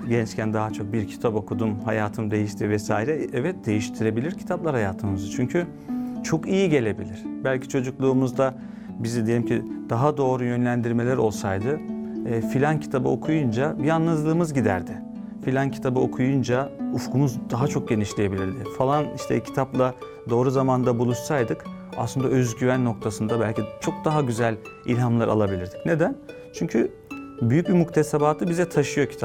gençken daha çok bir kitap okudum, hayatım değişti vesaire. Evet, değiştirebilir kitaplar hayatımızı. Çünkü çok iyi gelebilir. Belki çocukluğumuzda bizi diyelim ki daha doğru yönlendirmeler olsaydı filan kitabı okuyunca bir yalnızlığımız giderdi. Filan kitabı okuyunca ufkumuz daha çok genişleyebilirdi. Falan işte kitapla doğru zamanda buluşsaydık aslında özgüven noktasında belki çok daha güzel ilhamlar alabilirdik. Neden? Çünkü büyük bir muktesebatı bize taşıyor kitap.